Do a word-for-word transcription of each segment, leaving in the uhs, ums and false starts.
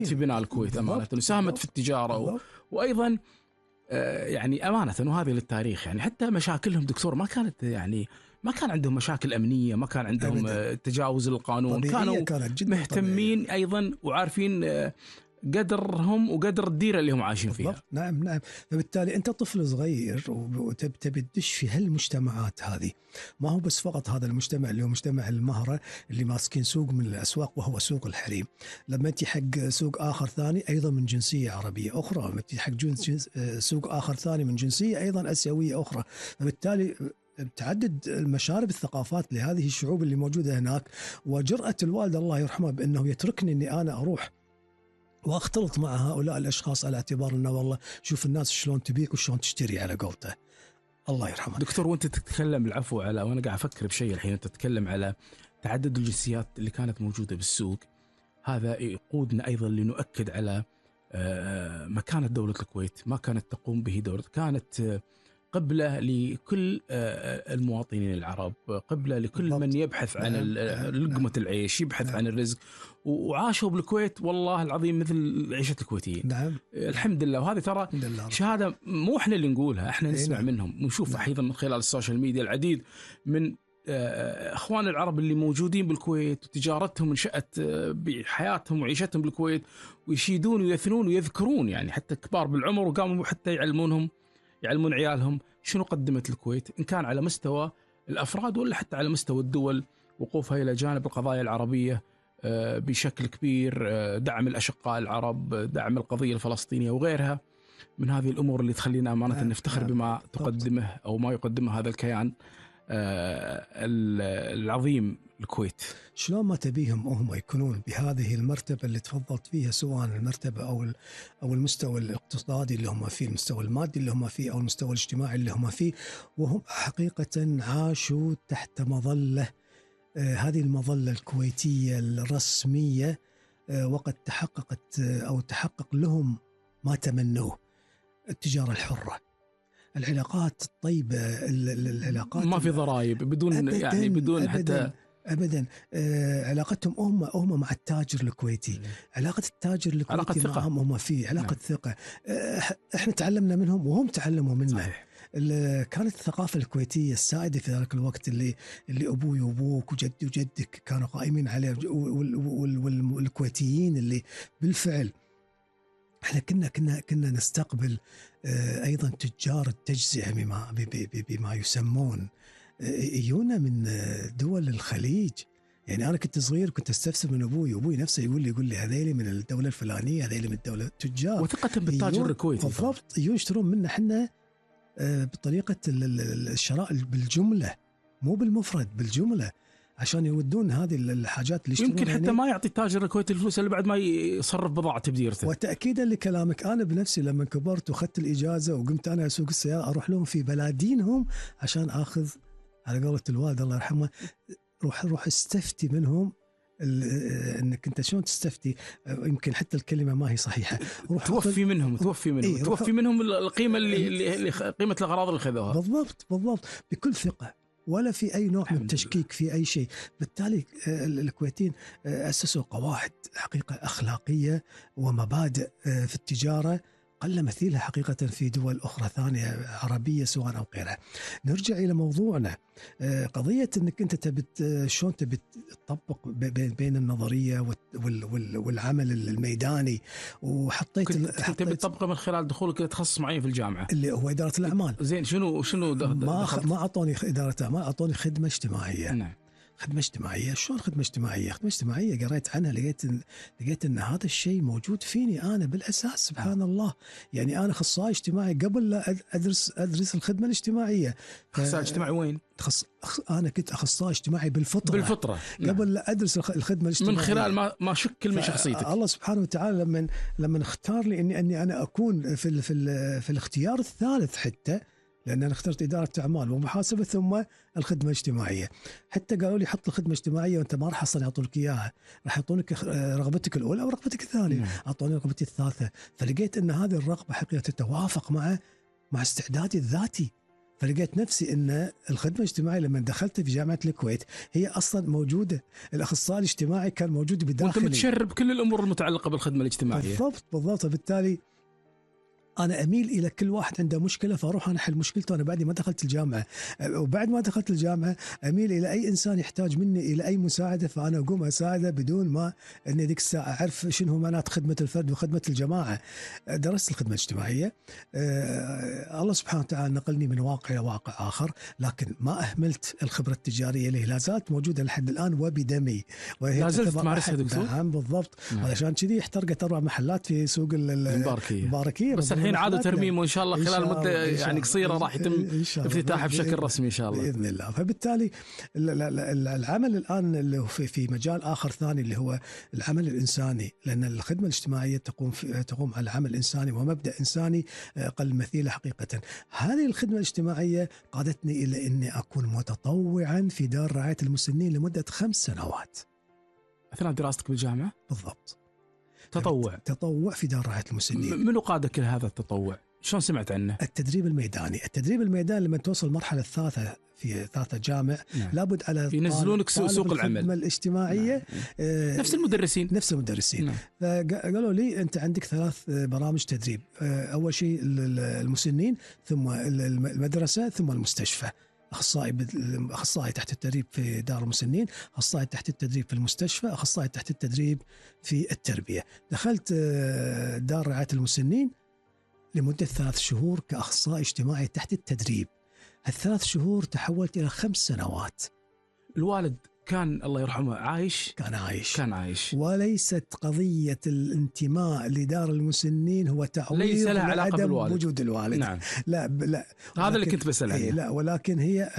في بناء الكويت أمانة، وساهمت في التجارة و... وأيضا آه يعني أمانة وهذه للتاريخ، يعني حتى مشاكلهم دكتور ما كانت يعني ما كان عندهم مشاكل أمنية، ما كان عندهم آه تجاوز القانون، كانوا مهتمين طبيعية. أيضا وعارفين آه قدرهم وقدر الديرة اللي هم عايشين فيها. نعم نعم. فبالتالي أنت طفل صغير وتبي تدش في هالمجتمعات هذه، ما هو بس فقط هذا المجتمع اللي هو مجتمع المهرة اللي ماسكين سوق من الأسواق وهو سوق الحريم، لما أنت حق سوق آخر ثاني أيضا من جنسية عربية أخرى، لما أنت حق جنس سوق آخر ثاني من جنسية أيضا آسيوية أخرى، فبالتالي تعدد المشارب الثقافات لهذه الشعوب اللي موجودة هناك، وجرأة الوالد الله يرحمه بأنه يتركني أني أنا أروح واختلط مع هؤلاء الاشخاص على اعتبار انه والله شوف الناس شلون تبيك وشلون تشتري على قولته. الله يرحمه. دكتور وانت تتكلم العفو على وانا قاعد افكر بشيء الحين، انت تتكلم على تعدد الجنسيات اللي كانت موجوده بالسوق، هذا يقودنا ايضا لنؤكد على مكانه دوله الكويت، ما كانت تقوم به دوله، كانت قبلة لكل المواطنين العرب، قبلة لكل بالضبط. من يبحث عن لقمة العيش، يبحث نعم. عن الرزق، وعاشوا بالكويت والله العظيم مثل عيشة الكويتيين. نعم. الحمد لله. وهذه ترى شهادة مو احنا اللي نقولها، احنا نسمع نعم. منهم ونشوف نعم. أيضا من خلال السوشيال ميديا العديد من أخوان العرب اللي موجودين بالكويت وتجارتهم انشأت بحياتهم وعيشتهم بالكويت، ويشيدون ويثنون ويذكرون يعني حتى كبار بالعمر، وقاموا حتى يعلمونهم يعلمون عيالهم شنو قدمت الكويت إن كان على مستوى الأفراد ولا حتى على مستوى الدول، وقوفها إلى جانب القضايا العربية بشكل كبير، دعم الأشقاء العرب، دعم القضية الفلسطينية وغيرها من هذه الأمور اللي تخلينا أمانة نفتخر بما تقدمه أو ما يقدمه هذا الكيان العظيم الكويت. شلون ما تبيهم هم يكونون بهذه المرتبة اللي تفضلت فيها، سواء المرتبة أو أو المستوى الاقتصادي اللي هم فيه، المستوى المادي اللي هم فيه، أو المستوى الاجتماعي اللي هم فيه، وهم حقيقة عاشوا تحت مظلة آه هذه المظلة الكويتية الرسمية، آه وقد تحققت آه أو تحقق لهم ما تمنوه: التجارة الحرة، العلاقات الطيبة، العلاقات ما في ضرائب بدون أبداً يعني بدون أبداً حتى أبدا. آه علاقتهم هم هم مع التاجر الكويتي، م. علاقة التاجر الكويتي معهم هم في علاقة نعم. ثقة. آه احنا تعلمنا منهم وهم تعلموا منا. كانت الثقافة الكويتية السائدة في ذلك الوقت اللي اللي أبوي وأبوك وجدي وجدك كانوا قائمين عليه، والكويتيين اللي بالفعل احنا كنا كنا كنا نستقبل آه ايضا تجار التجزئة بما بما يسمون، يجونا من دول الخليج. يعني أنا كنت صغير كنت أستفسر من أبوي، وأبوي نفسه يقول لي يقول لي هذيلي من الدولة الفلانية، هذيلي من الدولة التجار، وثقة بالتاجر الكويتي. بالضبط. يجون يشترون منا حنا بطريقة الشراء بالجملة، مو بالمفرد، بالجملة، عشان يودون هذه الحاجات اللي يشترونها. يمكن حتى ما يعطي التاجر الكويتي الفلوس اللي بعد ما يصرف بضاعة تبديرته. وتأكيدا لكلامك، أنا بنفسي لما كبرت وأخذت الإجازة وقمت أنا أسوق السيارة أروح لهم في بلادينهم عشان أخذ على قولة الوالد الله يرحمه، روح روح استفتي منهم انك انت شلون تستفتي، يمكن حتى الكلمه ما هي صحيحه، روح توفي منهم توفي منهم إيه توفي منهم القيمه اللي, اللي قيمه الاغراض اللي خذوها. بالضبط بالضبط، بكل ثقه، ولا في اي نوع من التشكيك في اي شيء. بالتالي الكويتيين اسسوا قواعد حقيقه اخلاقيه ومبادئ في التجاره قل مثيلها حقيقة في دول أخرى ثانية عربية سواء أو غيرها. نرجع إلى موضوعنا، قضية أنك أنت تبت شلون تبت تطبق بين النظرية والعمل الميداني، وحطيت تبي تطبقه من خلال دخولك تخصص معين في الجامعة اللي هو إدارة الأعمال. زين، شنو شنو ما ما أعطوني إدارة أعمال، أعطوني خدمة اجتماعية. نعم. خدمة اجتماعية. شلون خدمة اجتماعية؟ خدمة اجتماعية قريت عنها لقيت لقيت ان هذا الشيء موجود فيني انا بالاساس، سبحان الله. يعني انا اخصائي اجتماعي قبل لا ادرس ادرس الخدمة الاجتماعية. اخصائي اجتماعي وين؟ تخص... انا كنت اخصائي اجتماعي بالفطرة بالفطرة قبل نعم. لا ادرس الخدمة الاجتماعية، من خلال ما ما شكل من شخصيتك. الله سبحانه وتعالى لما لما اختار لي اني اني انا اكون في ال... في ال... في الاختيار الثالث، حتى لأن أنا اخترت إدارة أعمال ومحاسبة ثم الخدمة الاجتماعية. حتى قالوا لي حط الخدمة الاجتماعية وأنت ما راح أصلا يعطونك إياها، راح يعطونك رغبتك الأولى ورغبتك الثانية. أعطوني رغبتي الثالثة، فلقيت أن هذه الرغبة حقيقة تتوافق مع مع استعدادي الذاتي. فلقيت نفسي ان الخدمه الاجتماعيه لما دخلت في جامعه الكويت هي اصلا موجوده، الاخصائي الاجتماعي كان موجود بداخلي، وانت متشرب بكل الامور المتعلقه بالخدمه الاجتماعيه. بالضبط بالضبط. وبالتالي أنا أميل إلى كل واحد عنده مشكلة فأروح أنا أحل مشكلته. أنا بعد ما دخلت الجامعة، وبعد ما دخلت الجامعة أميل إلى أي إنسان يحتاج مني إلى أي مساعدة فأنا أقوم أساعده بدون ما أني ذيك الساعة أعرف شنو معنات خدمة الفرد وخدمة الجماعة. درست الخدمة الاجتماعية، أه الله سبحانه وتعالى نقلني من واقع إلى واقع آخر، لكن ما أهملت الخبرة التجارية اللي لا زالت موجودة لحد الآن وبدمي، لا زلت تمارسها دكتور. نعم بالضبط. علشان كذي احترقت أربع محلات في سوق المباركية. المباركية، بس الحين عادوا ترميم، وإن شاء الله خلال مدة يعني قصيرة راح يتم افتتاحها بشكل رسمي إن شاء الله بإذن الله. فبالتالي العمل الآن اللي في في مجال آخر ثاني اللي هو العمل الإنساني، لأن الخدمة الاجتماعية تقوم تقوم على عمل إنساني ومبدأ إنساني قل مثيله حقيقة. هذه الخدمة الاجتماعية قادتني إلى إني أكون متطوعا في دار رعاية المسنين لمدة خمس سنوات أثناء دراستك بالجامعة. بالضبط. تطوع تطوع في دار رعاية المسنين. منو قادك لهذا التطوع؟ شلون سمعت عنه؟ التدريب الميداني. التدريب الميداني لما توصل المرحلة الثالثة في ثالثة جامع، نعم. لابد على ينزلونك سوق العمل الخدمة الاجتماعية. نعم. آه نفس المدرسين نفس المدرسين نعم. فقالوا لي أنت عندك ثلاث برامج تدريب، آه أول شيء المسنين، ثم المدرسة، ثم المستشفى. أخصائي أخصائي تحت التدريب في دار المسنين، أخصائي تحت التدريب في المستشفى، أخصائي تحت التدريب في التربية. دخلت دار رعاية المسنين لمدة ثلاث شهور كأخصائي اجتماعي تحت التدريب. هالثلاث شهور تحولت إلى خمس سنوات. الوالد كان الله يرحمه عايش؟ كان عايش كان عايش وليست قضية الانتماء لدار المسنين هو تعويض ليس لها علاقة بالوالد. وجود الوالد. نعم. لا لا هذا اللي كنت بسأل عنه. لا، ولكن هي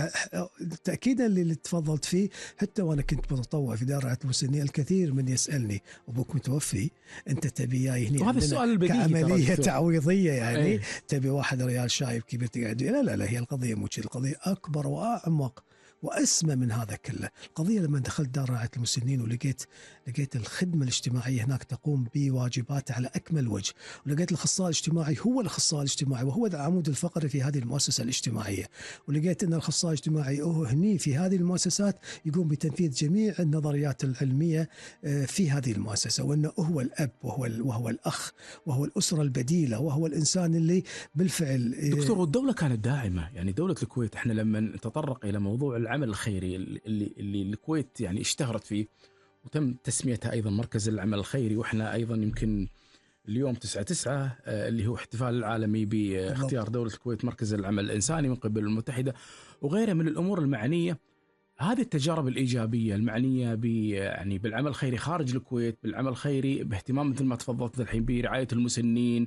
تأكيدا اللي تفضلت فيه. حتى وأنا كنت متطوع في دار رعاية المسنين الكثير من يسألني أبوك متوفي، أنت تبي جاي هنا وهذا السؤال البديهي كعملية تعويضية يعني ايه؟ تبي واحد ريال شايب كبير تقعد؟ لا لا لا، هي القضية مو كذا، القضية أكبر وأعمق وأسمى من هذا كله. القضية لما دخلت دار رعاية المسنين ولقيت لقيت الخدمة الاجتماعية هناك تقوم بواجباتها على أكمل وجه، ولقيت الأخصائي الاجتماعي هو الأخصائي الاجتماعي وهو العمود الفقري في هذه المؤسسة الاجتماعية، ولقيت أن الأخصائي الاجتماعي هو هني في هذه المؤسسات يقوم بتنفيذ جميع النظريات العلمية في هذه المؤسسة، وأنه هو الأب وهو وهو الأخ وهو الأسرة البديلة وهو الإنسان اللي بالفعل. دكتور، والدولة كانت داعمة، يعني دولة الكويت احنا لما نتطرق إلى موضوع العمل الخيري اللي اللي الكويت يعني اشتهرت فيه وتم تسميتها أيضا مركز العمل الخيري، وإحنا أيضا يمكن اليوم تسعة تسعة اللي هو احتفال العالمي باختيار دولة الكويت مركز العمل الإنساني من قبل المتحدة وغيرها من الأمور المعنية. هذه التجارب الإيجابية المعنية ب يعني بالعمل الخيري خارج الكويت، بالعمل الخيري باهتمام مثل ما تفضلت الحين برعاية المسنين،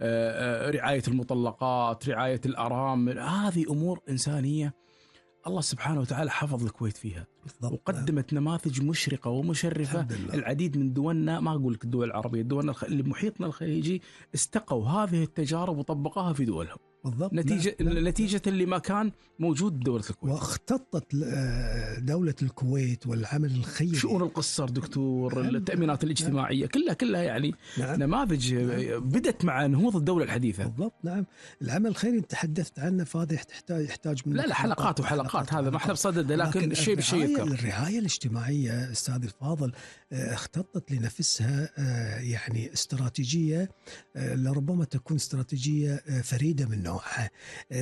رعاية المطلقات، رعاية الأرامل، هذه أمور إنسانية الله سبحانه وتعالى حفظ الكويت فيها بالضبط. وقدمت نماذج مشرقة ومشرفة. العديد من دولنا، ما أقول لك الدول العربية، دولنا اللي محيطنا الخليجي استقوا هذه التجارب وطبقوها في دولهم بالضبط. نتيجة لا. لا. نتيجة اللي ما كان موجود دولة الكويت. واختطت دولة الكويت والعمل الخيري، شؤون القصر دكتور، التأمينات الاجتماعية، نعم. كلها كلها يعني نعم. نماذج نعم. بدت مع نهوض الدولة الحديثة بالضبط. نعم، العمل الخيري تحدثت عنه، فهذا يحتاج يحتاج من لا لا حلقات وحلقات، هذا ما احنا بصدده، لكن, لكن الشيء بالشيء يذكر. الرعاية الاجتماعية أستاذ الفاضل اختطت لنفسها يعني استراتيجية لربما تكون استراتيجية فريدة من نوعها.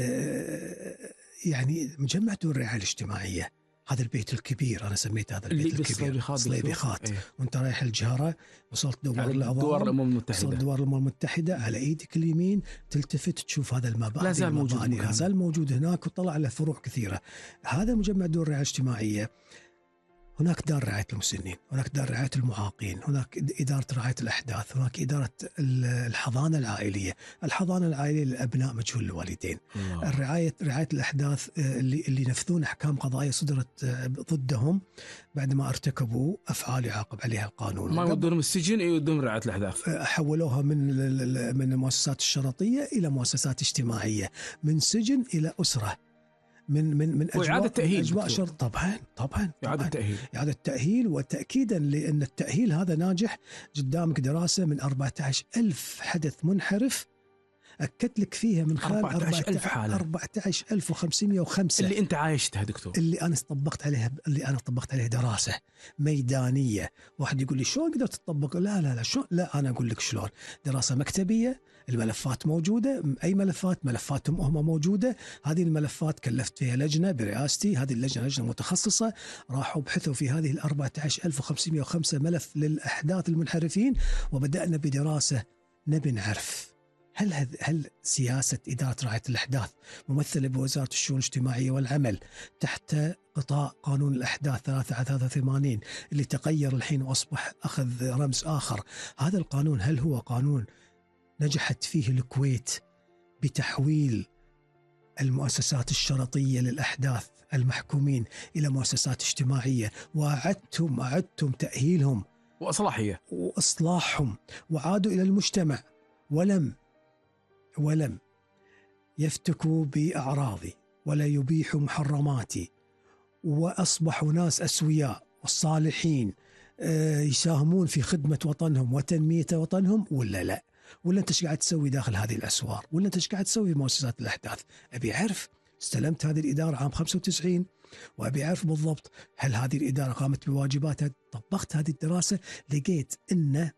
يعني مجمع دور الرعاية الاجتماعية، هذا البيت الكبير، أنا سميت هذا البيت الكبير صليبيخات. ايه. وانت رايح الجهرة وصلت دوار العظام، دوار الأمم المتحدة، وصلت دوار الأمم المتحدة، على ايدك اليمين تلتفت تشوف هذا المباني لا زال موجود لا زال موجود هناك وطلع له فروع كثيرة. هذا مجمع دور الرعاية الاجتماعية. هناك دار رعاية المسنين، هناك دار رعاية المعاقين، هناك إدارة رعاية الأحداث، هناك إدارة الحضانة العائلية، الحضانة العائلية للأبناء مجهول الوالدين، الله. الرعاية رعاية الأحداث اللي اللي ينفذون أحكام قضائية صدرت ضدهم بعد ما ارتكبوا أفعال يعاقب عليها القانون. ما يودونهم السجن، يودونهم رعاية الأحداث. حولوها من من المؤسسات الشرطية إلى مؤسسات اجتماعية، من سجن إلى أسرة، من من من اجواء تأهيل اجواء شرط. طبعا طبعا اعاده تاهيل اعاده تاهيل وتاكيدا لان التاهيل هذا ناجح. قدامك دراسه من أربعة عشر ألف حدث منحرف أكدت لك فيها من خلال أربعة عشر ألف حالة، أربعة عشر ألف وخمسمائة وخمسة اللي أنت عايشتها دكتور، اللي أنا طبقت عليها اللي أنا طبقت عليها دراسة ميدانية. واحد يقول لي شلون قدرت تطبق؟ لا لا لا شلون، لا أنا أقول لك شلون. دراسة مكتبية، الملفات موجودة، أي ملفات ملفاتهم هم موجودة. هذه الملفات كلفت فيها لجنة برئاستي، هذه اللجنة لجنة متخصصة، راحوا بحثوا في هذه ال أربعة عشر ألف وخمسمائة وخمسة ملف للأحداث المنحرفين، وبدأنا بدراسة نبي نعرف هل هل سياسة إدارة رعاية الأحداث ممثلة بوزارة الشؤون الاجتماعية والعمل تحت قطاع قانون الأحداث ثلاثة ثلاثة وثمانين اللي تغير الحين وأصبح أخذ رمز آخر، هذا القانون هل هو قانون نجحت فيه الكويت بتحويل المؤسسات الشرطية للأحداث المحكومين إلى مؤسسات اجتماعية، وأعدتم أعدتم تأهيلهم وإصلاحية وإصلاحهم، وعادوا إلى المجتمع ولم ولم يفتكوا بأعراضي ولا يبيحوا محرماتي، وأصبحوا ناس أسوياء والصالحين يساهمون في خدمة وطنهم وتنمية وطنهم، ولا لا؟ ولا أنت ايش قاعد تسوي داخل هذه الأسوار؟ ولا أنت ايش قاعد تسوي في مؤسسات الأحداث؟ أبي أعرف. استلمت هذه الإدارة عام خمسة وتسعين وأبي أعرف بالضبط هل هذه الإدارة قامت بواجباتها. طبقت هذه الدراسة، لقيت إن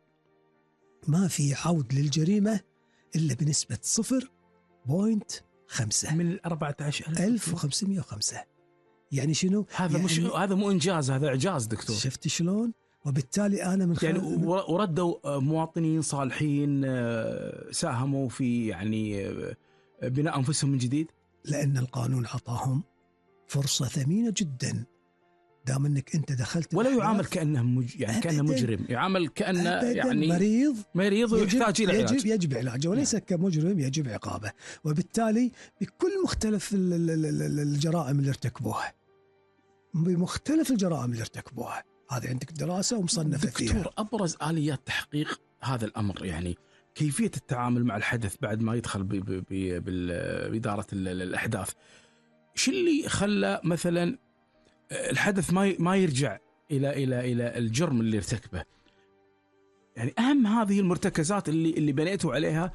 ما في عود للجريمة إلا بنسبة صفر بوينت خمسة من الأربعة عشر ألف وخمسمائة وخمسة. يعني شنو؟ هذا يعني مش هذا مو إنجاز، هذا إعجاز دكتور. شفت شلون؟ وبالتالي أنا من يعني وردوا مواطنين صالحين ساهموا في يعني بناء أنفسهم من جديد، لأن القانون عطاهم فرصة ثمينة جدا. دام انك انت دخلت ولا يعامل كانه مج... يعني كانه مجرم، يعامل كانه يعني مريض مريض ويحتاج الى علاج، يجب يجب علاجه وليس نعم. كمجرم يجب عقابه. وبالتالي بكل مختلف الجرائم اللي ارتكبوها، بمختلف الجرائم اللي ارتكبوها، هذه عندك دراسه ومصنفه فيها. دكتور، ابرز اليات تحقيق هذا الامر، يعني كيفيه التعامل مع الحدث بعد ما يدخل ب... ب... ب... باداره الاحداث، شو اللي خلى مثلا الحدث ما ما يرجع الى الى الى الجرم اللي ارتكبه؟ يعني اهم هذه المرتكزات اللي اللي بنيتوا عليها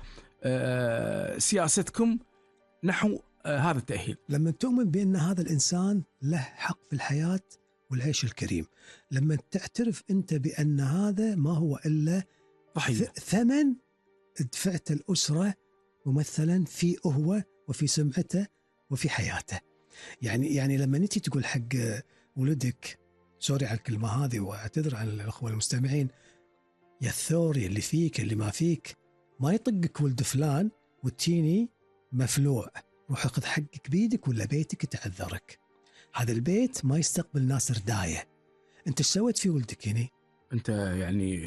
سياستكم نحو هذا التأهيل. لما تؤمن بأن هذا الإنسان له حق في الحياة والعيش الكريم، لما تعترف أنت بأن هذا ما هو إلا ضحية ثمن دفعت الأسرة ممثلا في هو وفي سمعته وفي حياته. يعني يعني لما نتي تقول حق ولدك، سوري على الكلمة هذه واعتذر عن الأخوة المستمعين، يا الثوري اللي فيك اللي ما فيك، ما يطقك ولد فلان وتيني مفلوع، روح خذ حقك بيدك ولا بيتك تعذرك. هذا البيت ما يستقبل ناس رداية. انت ايش سويت في ولدك هنا؟ انت يعني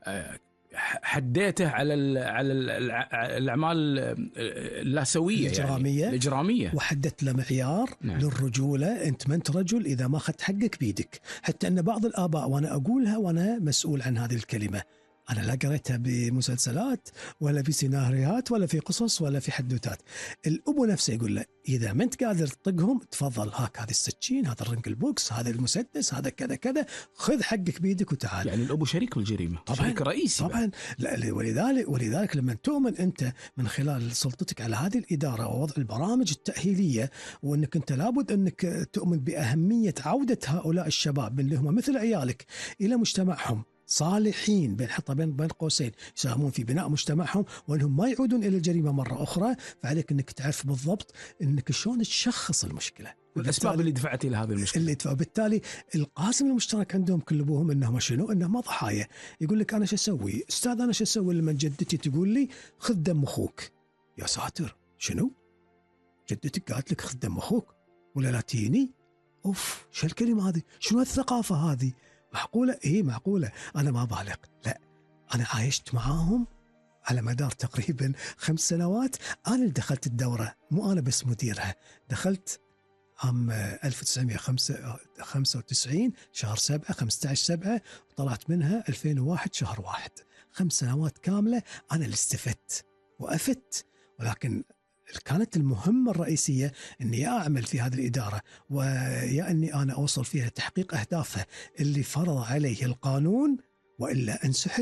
حديته على ال على ال الاعمال اللاسويه الاجراميه يعني الاجراميه، وحددت له معيار نعم. للرجوله، انت ما انت رجل اذا ما اخذت حقك بيدك. حتى ان بعض الاباء، وانا اقولها وانا مسؤول عن هذه الكلمه، أنا لا قريتها بمسلسلات ولا في سيناريوهات ولا في قصص ولا في حدوتات. الأبو نفسه يقول له إذا ما أنت قادر تطقهم تفضل، هاك هذه السكين، هذا الرنجل بوكس، هذا المسدس، هذا كذا كذا، خذ حقك بيدك وتعال. يعني الأبو شريك بالجريمة، طبعا شريك رئيسي طبعا. لا ولذلك ولذلك لما تؤمن أنت من خلال سلطتك على هذه الإدارة ووضع البرامج التأهيلية، وأنك أنت لابد أنك تؤمن بأهمية عودة هؤلاء الشباب اللي هم مثل عيالك إلى مجتمعهم، صالحين بين حطها بين بين قوسين، يساهمون في بناء مجتمعهم وانهم ما يعودون الى الجريمه مره اخرى. فعليك انك تعرف بالضبط انك شلون تشخص المشكله والاسباب اللي دفعت الى هذه المشكله. اللي بالتالي القاسم المشترك عندهم كل ابوهم انهم شنو؟ انهم ضحايا. يقول لك انا شو اسوي؟ استاذ انا شو اسوي لما جدتي تقول لي خذ دم اخوك؟ يا ساتر، شنو؟ جدتك قالت لك خذ دم اخوك ولا لا تيني؟ اوف، شو الكلمه هذه؟ شنو الثقافه هذه؟ معقولة؟ إيه معقولة. أنا ما بالغ، لا أنا عايشت معاهم على مدار تقريبا خمس سنوات. أنا اللي دخلت الدورة، مو أنا بس مديرها. دخلت عام ألف وتسعمائة وخمسة وتسعين شهر سبعة، خمسة عشر سبعة، وطلعت منها ألفين وواحد شهر واحد. خمس سنوات كاملة أنا اللي استفدت وأفدت. ولكن كانت المهمة الرئيسية أني أعمل في هذه الإدارة، ويا أني أنا أوصل فيها تحقيق أهدافها اللي فرض عليه القانون، وإلا أنسحب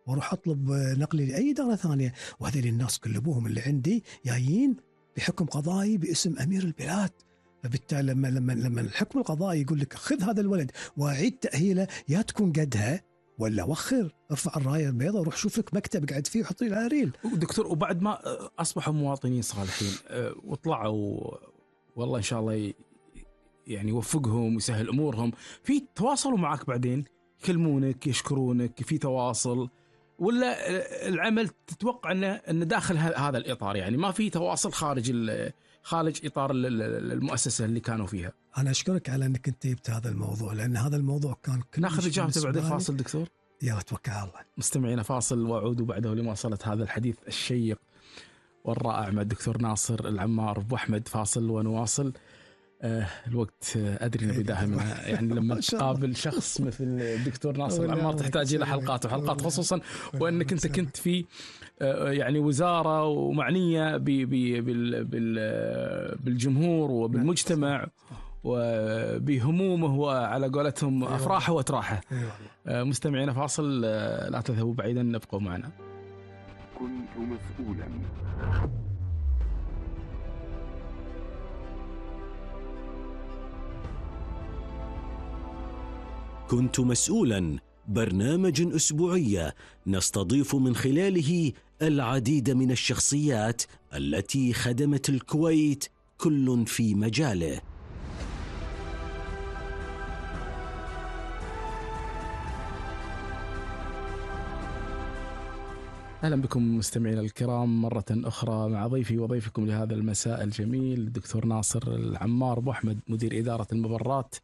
واروح اطلب نقلي لاي دوله ثانيه، وهذول الناس كل ابوهم اللي عندي جايين بحكم قضائي باسم امير البلاد. فبالتالي لما لما لما الحكم القضائي يقول لك خذ هذا الولد واعيد تاهيله، يا تكون قدها ولا وخر، ارفع الرايه البيضاء وروح شوف لك مكتب قاعد فيه وحط لي العريل. دكتور، وبعد ما اصبحوا مواطنين صالحين وطلعوا، والله ان شاء الله يعني يوفقهم ويسهل امورهم، في تواصلوا معك بعدين يكلمونك يشكرونك، في تواصل ولا العمل تتوقع انه ان داخل هذا الاطار، يعني ما في تواصل خارج خارج اطار المؤسسه اللي كانوا فيها؟ انا اشكرك على انك انت جبت هذا الموضوع، لان هذا الموضوع كان كل ناخذ اجابته بعد الفاصل دكتور. يلا توكل على الله. مستمعينا فاصل واعود بعده لمواصله هذا الحديث الشيق والرائع مع الدكتور ناصر العمار ابو احمد. فاصل ونواصل. آه الوقت آه ادري نبي دائما يعني لما تقابل شخص مثل الدكتور ناصر العمار تحتاج الى حلقات وحلقات، خصوصا وانك انت كنت في آه يعني وزاره ومعنيه بالجمهور وبالمجتمع وبهمومه وعلى قولتهم افراحه واتراحه. آه مستمعينا فاصل، آه لا تذهبوا بعيدا، نبقوا معنا. كنت مسؤولا. كنت مسؤولا، برنامج أسبوعي نستضيف من خلاله العديد من الشخصيات التي خدمت الكويت كل في مجاله. أهلا بكم مستمعينا الكرام مرة أخرى مع ضيفي وضيفكم لهذا المساء الجميل الدكتور ناصر العمار أبو أحمد، مدير إدارة المبررات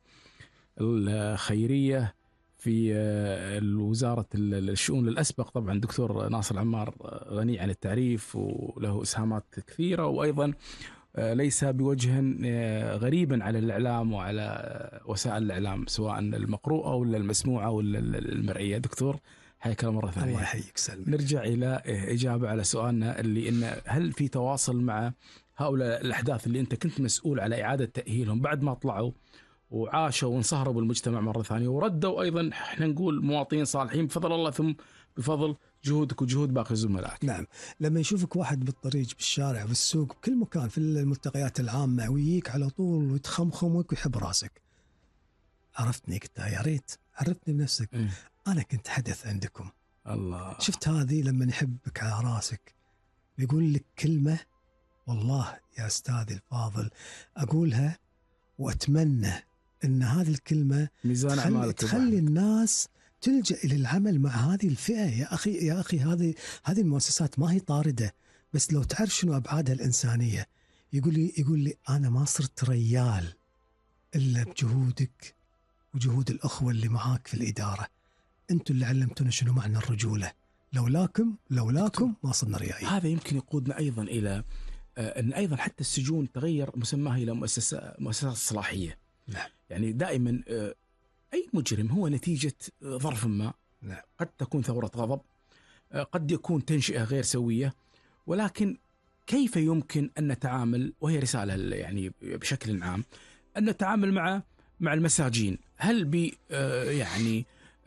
الخيرية في وزارة الشؤون الأسبق. طبعا الدكتور ناصر العمار غني عن التعريف وله إسهامات كثيرة، وأيضا ليس بوجه غريبا على الإعلام وعلى وسائل الإعلام سواء المقروءة ولا المسموعة ولا المرئية. دكتور حياك الله مرة ثانية. الله يحييك سلم. نرجع إلى إجابة على سؤالنا اللي إن هل في تواصل مع هؤلاء الأحداث اللي أنت كنت مسؤول على إعادة تأهيلهم بعد ما طلعوا وعاشوا وانصهروا بالمجتمع مرة ثانية وردوا أيضا احنا نقول مواطنين صالحين بفضل الله ثم بفضل جهودك وجهود باقي زملائك؟ نعم، لما يشوفك واحد بالطريق بالشارع بالسوق بكل مكان في الملتقيات العامة ويجيك على طول ويتخمخمك ويحب راسك، عرفتني؟ قلت يا ريت عرفتني بنفسك. م. أنا كنت حدث عندكم. الله. شفت هذه لما يحبك على راسك بيقول لك كلمة، والله يا أستاذي الفاضل أقولها وأتمنى أن هذه الكلمة ميزان تخلي, تخلي الناس تلجأ إلى العمل مع هذه الفئة. يا أخي يا أخي هذه هذه المؤسسات ما هي طاردة، بس لو تعرف شنو أبعادها الإنسانية. يقول لي يقول لي أنا ما صرت ريال إلا بجهودك وجهود الأخوة اللي معاك في الإدارة. أنتم اللي علمتونا شنو معنى الرجولة، لولاكم لولاكم ما صرنا ريايين. هذا يمكن يقودنا أيضا إلى أن أيضا حتى السجون تغير مسماها إلى مؤسسة مؤسسات صلاحية. نعم. يعني دائما أي مجرم هو نتيجة ظرف ما. نعم. قد تكون ثورة غضب، قد يكون تنشئة غير سوية، ولكن كيف يمكن أن نتعامل، وهي رسالة يعني بشكل عام، أن نتعامل مع مع المساجين؟ هل ب يعني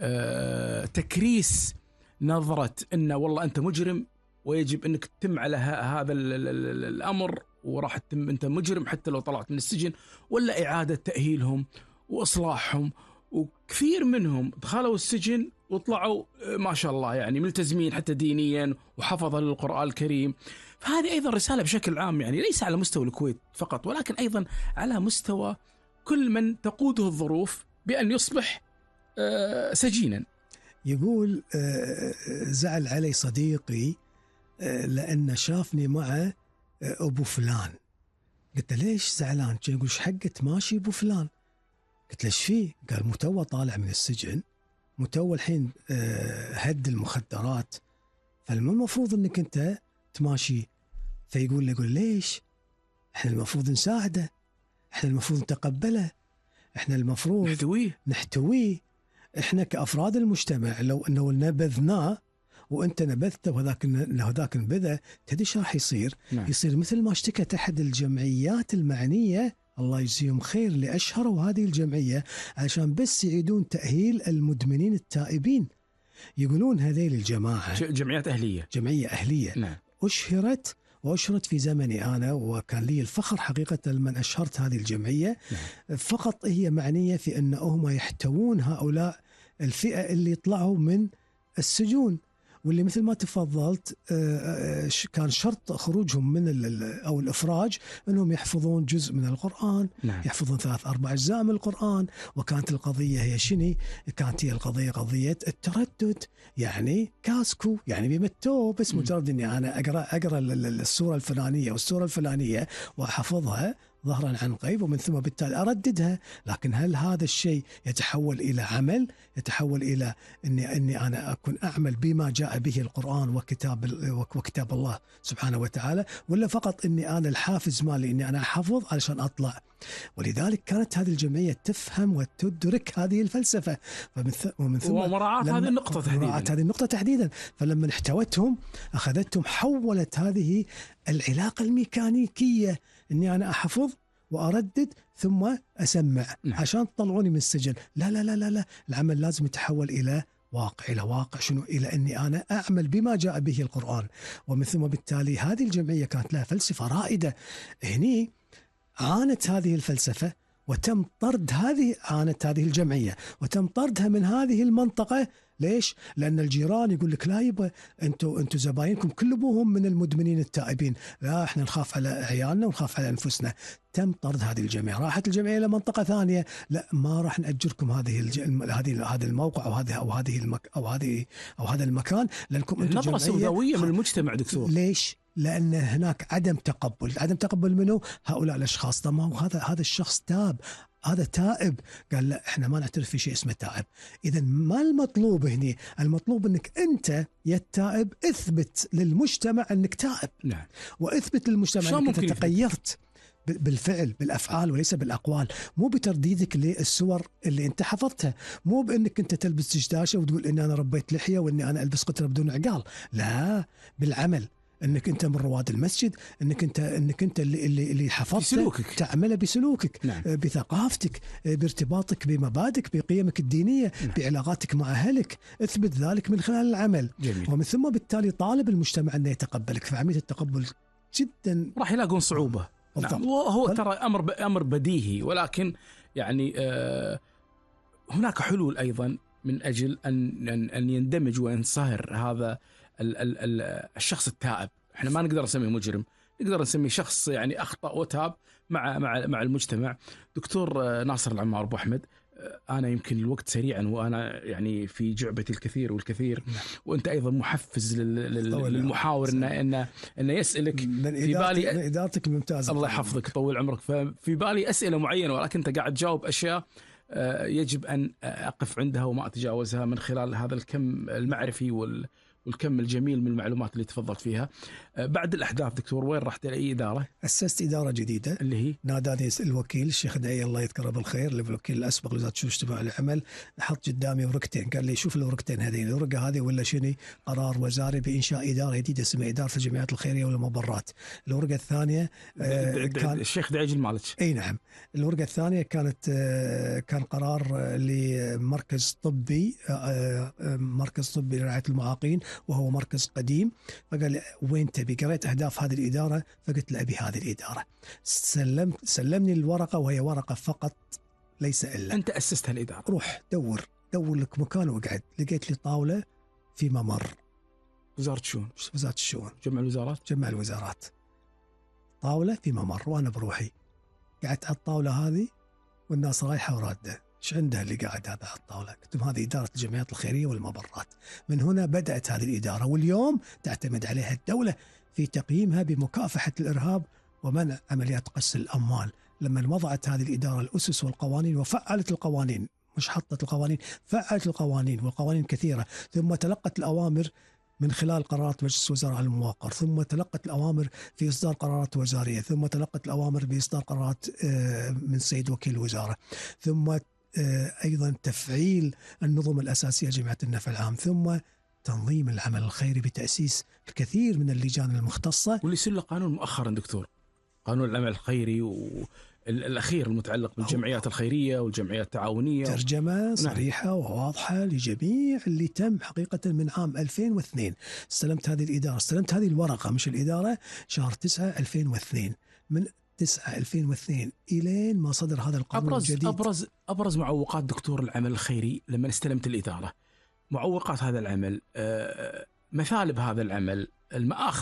تكريس نظرة أن والله أنت مجرم ويجب أنك تتم على هذا الأمر وراح تتم أنت مجرم حتى لو طلعت من السجن، ولا إعادة تأهيلهم وإصلاحهم؟ وكثير منهم دخلوا السجن وطلعوا ما شاء الله يعني ملتزمين حتى دينيا وحفظوا للقرآن الكريم. فهذه أيضا رسالة بشكل عام، يعني ليس على مستوى الكويت فقط ولكن أيضا على مستوى كل من تقوده الظروف بأن يصبح سجينا. يقول زعل علي صديقي لأن شافني مع أبو فلان. قلت ليش زعلان؟ يقول ايش حقت ماشي أبو فلان؟ قلت ليش فيه؟ قال متوى طالع من السجن، متوى الحين هد المخدرات، فالمو المفروض انك انت تماشي. فيقول لي يقول ليش؟ احنا المفروض نساعده، احنا المفروض نتقبله، احنا المفروض نحتويه نحتويه احنا كأفراد المجتمع. لو انه نبذناه وانت نبذته وهذاك هذاك نبذه، تدري ايش راح يصير؟ نعم. يصير مثل ما اشتكت احد الجمعيات المعنيه، الله يجزيهم خير، اللي اشهروا هذه الجمعيه عشان بس يعيدون تاهيل المدمنين التائبين. يقولون هذيل الجماعة جمعيات أهلية جمعية أهلية نعم. أشهرت وأشهرت في زمني أنا، وكان لي الفخر حقيقة لمن أشهرت هذه الجمعية. نعم. فقط هي معنية في أن هم يحتوون هؤلاء الفئة اللي يطلعوا من السجون، واللي مثل ما تفضلت كان شرط خروجهم من أو الإفراج أنهم يحفظون جزء من القرآن. نعم. يحفظون ثلاث أربع أجزاء من القرآن. وكانت القضية هي شني؟ كانت هي القضية قضية التردد، يعني كاسكو، يعني بيمتو بس مجرد أني أنا أقرأ أقرأ السورة الفلانية والسورة الفلانية وأحفظها ظهرا عن غيب، ومن ثم بالتالي أرددها. لكن هل هذا الشيء يتحول إلى عمل، يتحول إلى أني أني أنا أكون أعمل بما جاء به القرآن وكتاب وكتاب الله سبحانه وتعالى، ولا فقط أني أنا الحافز مالي أني أنا أحفظ علشان أطلع؟ ولذلك كانت هذه الجمعية تفهم وتدرك هذه الفلسفة، ومن ثم ومراعاة هذه النقطة تحديدا مراعاة هذه النقطة تحديدا فلما احتوتهم أخذتهم، حولت هذه العلاقة الميكانيكية أني أنا أحفظ وأردد ثم أسمع. نعم. عشان تطلعوني من السجن. لا لا لا لا لا، العمل لازم يتحول إلى واقع، إلى واقع شنو؟ إلى أني أنا أعمل بما جاء به القرآن. ومن ثم بالتالي هذه الجمعية كانت لها فلسفة رائدة. هني عانت هذه الفلسفة وتم طرد هذه عانت هذه الجمعية وتم طردها من هذه المنطقة. ليش؟ لأن الجيران يقول لك لا يبا أنتوا أنتوا زباينكم كلهم من المدمنين التائبين، لا إحنا نخاف على عيالنا ونخاف على أنفسنا. تم طرد هذه الجمعية، راحت الجمعية إلى منطقة ثانية، لا ما راح نأجركم هذه الج... هذه هذا الموقع أو هذه أو هذه المك... أو هذه أو هذا المكان لأنكم أنتم نظرة سوداوية من المجتمع دكتور. ليش؟ لأن هناك عدم تقبل، عدم تقبل منه هؤلاء الأشخاص. طب ما هو هذا هذا الشخص تاب، هذا تائب. قال لا احنا ما نعترف في شيء اسمه تائب. اذا ما المطلوب هنا؟ المطلوب انك انت يا التائب اثبت للمجتمع انك تائب. نعم. واثبت للمجتمع انك انت تغيرت بالفعل بالافعال وليس بالاقوال، مو بترديدك للسور اللي انت حفظتها، مو بانك انت تلبس دشداشه وتقول اني انا ربيت لحيه واني انا البس قطره بدون عقال. لا، بالعمل، انك انت من رواد المسجد، انك انت انك انت اللي اللي, اللي حفظته تعمله بسلوكك. نعم. بثقافتك، بارتباطك بمبادئك، بقيمك الدينيه. نعم. بعلاقاتك مع اهلك، اثبت ذلك من خلال العمل. جميل. ومن ثم بالتالي طالب المجتمع انه يتقبلك. فعمليه التقبل جدا راح يلاقون صعوبه. نعم. وهو ترى امر امر بديهي، ولكن يعني آه هناك حلول ايضا من اجل ان ان يندمج وينصهر هذا ال ال ال الشخص التائب. احنا ما نقدر نسميه مجرم، نقدر نسميه شخص يعني اخطا وتاب مع مع مع المجتمع. دكتور ناصر العمار ابو احمد، انا يمكن الوقت سريعا وانا يعني في جعبتي الكثير والكثير، وانت ايضا محفز للمحاور انه انه انه يسالك في بالي من ادارتك الممتازه. الله يحفظك طول عمرك. ففي بالي اسئله معينه، ولكن انت قاعد تجاوب اشياء يجب ان اقف عندها وما اتجاوزها من خلال هذا الكم المعرفي وال والكم الجميل من المعلومات اللي تفضلت فيها. بعد الأحداث دكتور وين رحت لأي إدارة؟ أسست إدارة جديدة اللي هي ناداني الوكيل الشيخ دعي الله يذكره بالخير، اللي الوكيل الأسبق لوزارة الشؤون الاجتماعية والعمل، حط قدامي ورقتين، قال لي شوف الورقتين هذه، الورقة هذه ولا شنو؟ قرار وزاري بإنشاء إدارة جديدة اسمها إدارة الجمعيات الخيرية والمبرات. الورقة الثانية آه كان الشيخ دعي المالك. أي نعم. الورقة الثانية كانت آه كان قرار لمركز طبي آه مركز طبي لرعاية المعاقين، وهو مركز قديم. فقال لي وين تبي؟ قريت أهداف هذه الإدارة، فقلت له أبي هذه الإدارة. سلم سلمني الورقة، وهي ورقة فقط ليس إلا. أنت أسست الإدارة. روح دور دور لك مكان وقعد. لقيت لي طاولة في ممر وزارة الشؤون. وزارة الشؤون جمع الوزارات. جمع الوزارات. طاولة في ممر، وأنا بروحي قعدت على الطاولة هذه والناس رايحة ورادة. ايش عنده اللي قاعد هذا على الطاولة؟ قلت لهم هذه إدارة الجمعيات الخيرية والمبرات. من هنا بدأت هذه الإدارة، واليوم تعتمد عليها الدولة في تقييمها بمكافحة الإرهاب ومنع عمليات قص الأموال. لما وضعت هذه الإدارة الأسس والقوانين وفعلت القوانين، مش حطت القوانين، فعلت القوانين، والقوانين كثيرة، ثم تلقت الأوامر من خلال قرارات مجلس الوزراء على المواقر، ثم تلقت الأوامر في إصدار قرارات وزارية، ثم تلقت الأوامر بإصدار قرارات من سيد وكيل الوزارة، ثم أيضا تفعيل النظم الأساسية لجمعية النفع العام، ثم تنظيم العمل الخيري بتأسيس الكثير من اللجان المختصة. واللي يصير له قانون مؤخرا دكتور، قانون العمل الخيري، الأخير المتعلق بالجمعيات الخيرية والجمعيات التعاونية. ترجمة صريحة نعم. وواضحة لجميع اللي تم حقيقة من عام ألفين واثنين. استلمت هذه الإدارة، استلمت هذه الورقة مش الإدارة شهر تسعة ألفين واثنين، من تسعة ألفين واثنين إلين ما صدر هذا القانون أبرز الجديد. أبرز أبرز معوقات دكتور العمل الخيري لما استلمت الإدارة، معوقات هذا العمل، مثالب هذا العمل، المآخذ